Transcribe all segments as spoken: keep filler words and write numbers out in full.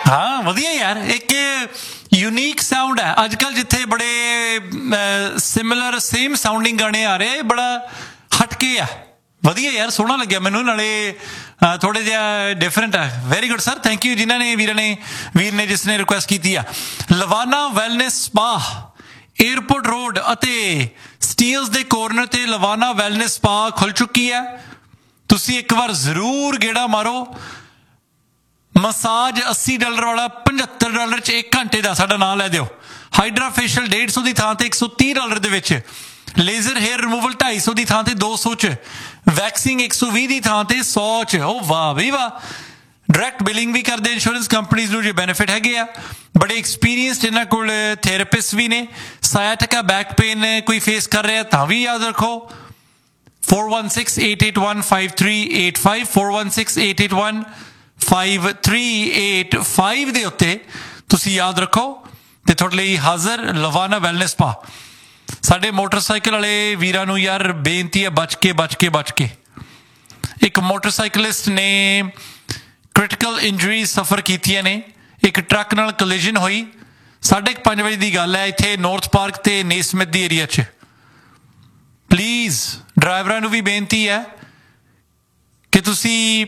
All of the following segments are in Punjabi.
ਹਾਂ ਵਧੀਆ ਯਾਰ, ਇੱਕ ਯੂਨੀਕ ਸਾਊਂਡ ਹੈ ਅੱਜ ਕੱਲ੍ਹ। ਜਿੱਥੇ ਬੜੇ ਸਿਮਿਲਰ ਸੇਮ ਸਾਊਂਡਿੰਗ ਗਾਣੇ ਆ ਰਹੇ, ਬੜਾ ਹਟਕੇ ਆ। ਵਧੀਆ ਯਾਰ, ਸੋਹਣਾ ਲੱਗਿਆ ਮੈਨੂੰ, ਨਾਲੇ ਥੋੜ੍ਹਾ ਜਿਹਾ ਡਿਫਰੈਂਟ ਹੈ। Very good sir, thank you ਜਿਨ੍ਹਾਂ ਨੇ ਵੀਰਾਂ ਨੇ ਵੀਰ ਨੇ ਜਿਸ ਨੇ ਰਿਕੁਐਸਟ ਕੀਤੀ ਆ। ਲਵਾਨਾ ਵੈਲਨੈਸ ਸਪਾ, ਏਅਰਪੋਰਟ ਰੋਡ ਅਤੇ ਸਟੀਲਸ ਦੇ ਕੋਰਨਰ ਤੇ ਲਵਾਨਾ ਵੈਲਨੈਸ ਸਪਾ ਖੁੱਲ ਚੁੱਕੀ ਹੈ। ਤੁਸੀਂ ਇੱਕ ਵਾਰ ਜ਼ਰੂਰ ਗੇੜਾ ਮਾਰੋ। ਮਸਾਜ ਅੱਸੀ ਡਾਲਰ ਵਾਲਾ ਪਝੱਤਰ ਡਾਲਰ 'ਚ ਇੱਕ ਘੰਟੇ ਦਾ ਸਾਡਾ ਨਾਂ ਲੈ ਦਿਓ। ਹਾਈਡਰਾ ਫੇਸ਼ੀਅਲ ਡੇਢ ਸੌ ਦੀ ਥਾਂ ਤੇ ਇੱਕ ਸੌ ਤੀਹ ਡਾਲਰ ਦੇ ਵਿੱਚ। ਲੇਜ਼ਰ ਹੇਅਰ ਰਿਮੂਵਲ ਢਾਈ ਸੌ ਦੀ ਥਾਂ ਤੇ ਦੋ ਸੌ 'ਚ। ਵੈਕਸਿੰਗ ਇੱਕ ਸੌ ਵੀਹ ਦੀ ਥਾਂ ਤੇ ਸੌ 'ਚ। ਉਹ ਵਾਹ ਬਈ ਵਾਹ। ਡਾਇਰੈਕਟ ਬਿਲਿੰਗ ਵੀ ਕਰਦੇ ਇੰਸ਼ੋਰੈਂਸ ਕੰਪਨੀਜ਼ ਨੂੰ, ਜੇ ਬੈਨੀਫਿਟ ਹੈਗੇ ਆ। ਬੜੇ ਐਕਸਪੀਰੀਅੰਸਡ ਇਹਨਾਂ ਕੋਲ ਥੈਰੇਪਿਸਟ ਵੀ ਨੇ। ਸਾਇਆਟਿਕਾ ਬੈਕ ਪੇਨ ਕੋਈ ਫੇਸ ਕਰ ਰਿਹਾ ਤਾਂ ਵੀ ਯਾਦ ਰੱਖੋ four one six eight eight one five three eight five four one six eight eight one five three eight five ਦੇ ਉੱਤੇ ਤੁਸੀਂ ਯਾਦ ਰੱਖੋ ਤੇ ਤੁਹਾਡੇ ਲਈ ਹਾਜ਼ਰ ਲਵਾਨਾ ਵੈਲਨੈਸ ਸਪਾ। ਸਾਡੇ ਮੋਟਰਸਾਈਕਲ ਵਾਲੇ ਵੀਰਾਂ ਨੂੰ ਯਾਰ ਬੇਨਤੀ ਹੈ, ਬਚ ਕੇ ਬਚ ਕੇ ਬਚ ਕੇ। ਇੱਕ ਮੋਟਰਸਾਈਕਲਿਸਟ ਨੇ ਕ੍ਰਿਟੀਕਲ ਇੰਜਰੀ ਸਫਰ ਕੀਤੀਆਂ ਨੇ। ਇੱਕ ਟਰੱਕ ਨਾਲ ਕੋਲੀਜਨ ਹੋਈ। ਸਾਢੇ ਕੁ ਪੰਜ ਵਜੇ ਦੀ ਗੱਲ ਹੈ, ਇੱਥੇ ਨੌਰਥ ਪਾਰਕ ਤੇ ਨੇਸਮਿਥ ਦੀ ਏਰੀਆ 'ਚ। ਪਲੀਜ਼ ਡਰਾਈਵਰਾਂ ਨੂੰ ਵੀ ਬੇਨਤੀ ਹੈ ਕਿ ਤੁਸੀਂ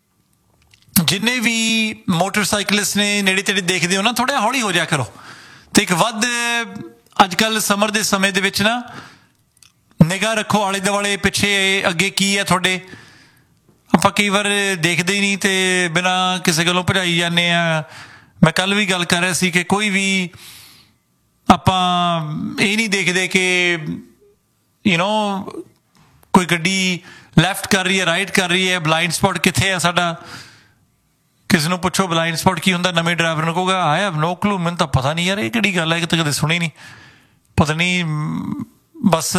ਜਿੰਨੇ ਵੀ ਮੋਟਰਸਾਈਕਲਿਸਟ ਨੇ ਨੇੜੇ ਤੇੜੇ ਦੇਖਦੇ ਹੋ ਨਾ, ਥੋੜ੍ਹਾ ਹੌਲੀ ਹੋ ਜਾਇਆ ਕਰੋ। ਅਤੇ ਇੱਕ ਵੱਧ ਅੱਜ ਕੱਲ੍ਹ ਸਮਰ ਦੇ ਸਮੇਂ ਦੇ ਵਿੱਚ ਨਾ ਨਿਗਾਹ ਰੱਖੋ ਆਲੇ ਦੁਆਲੇ, ਪਿੱਛੇ ਅੱਗੇ ਕੀ ਹੈ ਤੁਹਾਡੇ। ਆਪਾਂ ਕਈ ਵਾਰ ਦੇਖਦੇ ਹੀ ਨਹੀਂ ਅਤੇ ਬਿਨਾਂ ਕਿਸੇ ਗੱਲੋਂ ਭਜਾਈ ਜਾਂਦੇ ਹਾਂ। ਮੈਂ ਕੱਲ੍ਹ ਵੀ ਗੱਲ ਕਰ ਰਿਹਾ ਸੀ ਕਿ ਕੋਈ ਵੀ ਆਪਾਂ ਇਹ ਨਹੀਂ ਦੇਖਦੇ ਕਿ ਯੂ ਨੋ ਕੋਈ ਗੱਡੀ ਲੈਫਟ ਕਰ ਰਹੀ ਹੈ, ਰਾਈਟ ਕਰ ਰਹੀ ਹੈ, ਬਲਾਈਂਡ ਸਪੋਟ ਕਿੱਥੇ ਹੈ ਸਾਡਾ। ਕਿਸੇ ਨੂੰ ਪੁੱਛੋ ਬਲਾਈਂਡ ਸਪੋਟ ਕੀ ਹੁੰਦਾ, ਨਵੇਂ ਡਰਾਈਵਰ ਨੂੰ ਕਹੂਗਾ ਆਈ ਹੈਵ ਨੋ ਕਲੂ, ਮੈਨੂੰ ਤਾਂ ਪਤਾ ਨਹੀਂ ਯਾਰ ਇਹ ਕਿਹੜੀ ਗੱਲ ਹੈ, ਕਿਤੇ ਕਦੇ ਸੁਣੀ ਨਹੀਂ। ਪਤਾ ਨਹੀਂ ਬਸ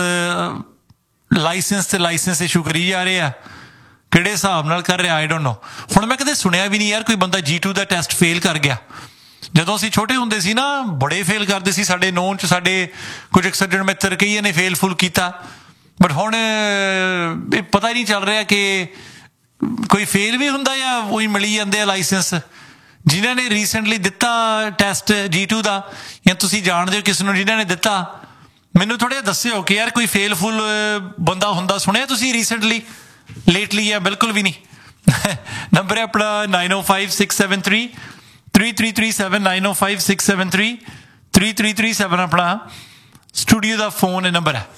ਲਾਇਸੈਂਸ ਤੇ ਲਾਇਸੈਂਸ ਇਸ਼ੂ ਕਰੀ ਜਾ ਰਹੇ ਆ, ਕਿਹੜੇ ਹਿਸਾਬ ਨਾਲ ਕਰ ਰਿਹਾ ਆਈ ਡੋਂਟ ਨੋ। ਹੁਣ ਮੈਂ ਕਦੇ ਸੁਣਿਆ ਵੀ ਨਹੀਂ ਯਾਰ ਕੋਈ ਬੰਦਾ ਜੀ ਟੂ ਦਾ ਟੈਸਟ ਫੇਲ ਕਰ ਗਿਆ। ਜਦੋਂ ਅਸੀਂ ਛੋਟੇ ਹੁੰਦੇ ਸੀ ਨਾ, ਬੜੇ ਫੇਲ ਕਰਦੇ ਸੀ। ਸਾਡੇ ਨੋਨ 'ਚ ਸਾਡੇ ਕੁਝ ਇੱਕ ਸੱਜਣ ਮਿੱਤਰ ਕਈਆਂ ਨੇ ਫੇਲ ਫੁਲ ਕੀਤਾ। ਬਟ ਹੁਣ ਇਹ ਪਤਾ ਹੀ ਨਹੀਂ ਚੱਲ ਰਿਹਾ ਕਿ ਕੋਈ ਫੇਲ ਵੀ ਹੁੰਦਾ ਜਾਂ ਉਹੀ ਮਿਲੀ ਜਾਂਦੇ ਆ ਲਾਇਸੈਂਸ। ਜਿਨ੍ਹਾਂ ਨੇ ਰੀਸੈਂਟਲੀ ਦਿੱਤਾ ਟੈਸਟ ਜੀ ਟੂ ਦਾ, ਜਾਂ ਤੁਸੀਂ ਜਾਣਦੇ ਹੋ ਕਿਸੇ ਨੂੰ ਜਿਹਨਾਂ ਨੇ ਦਿੱਤਾ, ਮੈਨੂੰ ਥੋੜ੍ਹਾ ਜਿਹਾ ਦੱਸਿਓ ਕਿ ਯਾਰ ਕੋਈ ਫੇਲ ਫੁਲ ਬੰਦਾ ਹੁੰਦਾ ਸੁਣਿਆ ਤੁਸੀਂ ਰੀਸੈਂਟਲੀ, ਲੇਟਲੀ, ਜਾਂ ਬਿਲਕੁਲ ਵੀ ਨਹੀਂ। ਨੰਬਰ ਹੈ ਆਪਣਾ ਨਾਈਨ ਓ five six seven three three three three seven nine ਓ five six seven three three three three seven ਆਪਣਾ ਸਟੂਡੀਓ ਦਾ ਫੋਨ ਨੰਬਰ ਹੈ।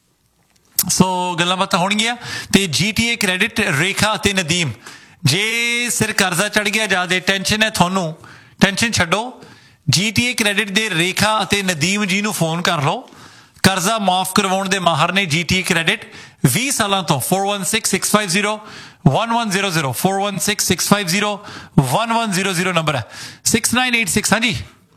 ਸੋ ਗੱਲਾਂ ਬਾਤਾਂ ਹੋਣਗੀਆਂ। ਅਤੇ ਜੀ ਟੀ ਏ ਕ੍ਰੈਡਿਟ ਰੇਖਾ ਅਤੇ ਨਦੀਮ, ਜੇ ਸਿਰ ਕਰਜ਼ਾ ਚੜ੍ਹ ਗਿਆ, ਜ਼ਿਆਦਾ ਟੈਨਸ਼ਨ ਹੈ ਤੁਹਾਨੂੰ, ਟੈਨਸ਼ਨ ਛੱਡੋ। ਜੀ ਟੀ ਏ ਕ੍ਰੈਡਿਟ ਦੇ ਰੇਖਾ ਅਤੇ ਨਦੀਮ ਜੀ ਨੂੰ ਫੋਨ ਕਰ ਲਓ। ਕਰਜ਼ਾ ਮਾਫ ਕਰਵਾਉਣ ਦੇ ਮਾਹਰ ਨੇ ਜੀ ਟੀ ਏ ਕ੍ਰੈਡਿਟ ਵੀਹ ਸਾਲਾਂ ਤੋਂ। Four one six six five zero one one zero zero four one six six five zero one one zero zero number ਹੈ। Six nine eight six. ਹਾਂਜੀ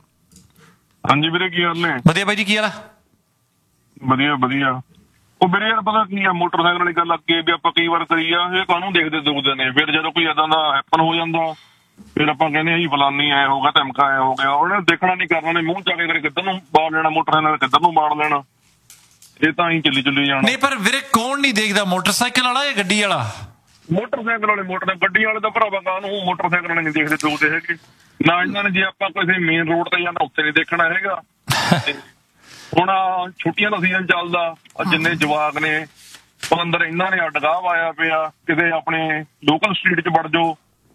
ਹਾਂਜੀ ਵੀਰੇ, ਕੀ ਹਾਲ ਨੇ? ਵਧੀਆ ਬਾਈ ਜੀ, ਕੀ ਹਾਲ ਆ? ਵਧੀਆ ਵਧੀਆ। ਉਹ ਵੀਰੇ ਯਾਰ ਪਤਾ ਕੀ ਆ, ਮੋਟਰਸਾਈਕਲ ਵਾਲੀ ਗੱਲ ਅੱਗੇ ਵੀ ਆਪਾਂ ਕਈ ਵਾਰ ਕਰੀ ਆ, ਇਹ ਕਾਹਨੂੰ ਦੇਖਦੇ ਦੁਖਦੇ ਨੇ। ਫਿਰ ਜਦੋਂ ਕੋਈ ਏਦਾਂ ਦਾ ਹੈਪਨ ਹੋ ਜਾਂਦਾ, ਫਿਰ ਆਪਾਂ ਕਹਿੰਦੇ ਆ ਜੀ ਫਲਾਨੀ ਐ ਹੋ ਗਿਆ, ਧਮਕਾ ਐ ਹੋ ਗਿਆ। ਉਹਨੇ ਦੇਖਣਾ ਨਹੀਂ ਕਰਨਾ, ਨੇ ਮੂੰਹ ਚੱਕ ਕੇ ਕਿੱਧਰ ਨੂੰ ਬਾੜ ਲੈਣਾ, ਮੋਟਰਸਾਈਕਲ ਕਿੱਧਰ ਨੂੰ ਬਾੜ ਲੈਣਾ। ਇਹ ਤਾਂ ਹੀ ਚੱਲੀ ਚੱਲੀ ਜਾਣਾ। ਨਹੀਂ ਪਰ ਵੀਰੇ ਕੌਣ ਨਹੀਂ ਦੇਖਦਾ, ਮੋਟਰਸਾਈਕਲ ਵਾਲਾ ਜਾਂ ਗੱਡੀ ਵਾਲਾ? ਮੋਟਰਸਾਈਕਲ ਵਾਲੇ ਮੋਟਰ ਗੱਡੀ ਵਾਲੇ ਤਾਂ ਭਰਾਵਾ ਕਾਹਨੂੰ, ਮੋਟਰਸਾਈਕਲ ਵਾਲੇ ਨਹੀਂ ਦੇਖਦੇ ਦੁਖਦੇ ਹੈਗੇ ਨਾ। ਇਹਨਾਂ ਨੇ ਜੇ ਆਪਾਂ ਕਿਸੇ ਮੇਨ ਰੋਡ ਤੇ ਜਾਣਾ ਉੱਥੇ ਨਹੀਂ ਦੇਖਣਾ ਹੈਗਾ। ਹੁਣ ਛੁੱਟੀਆਂ ਦਾ ਸੀਜ਼ਨ ਚੱਲਦਾ, ਜਿੰਨੇ ਜਵਾਕ ਨੇ ਅੰਦਰ ਇਹਨਾਂ ਨੇ ਅੱਡ ਗਾਹ ਆਇਆ ਪਿਆ, ਕਿਤੇ ਆਪਣੇ ਲੋਕਲ ਸਟਰੀਟ 'ਚ ਵੜ ਜਾਓ,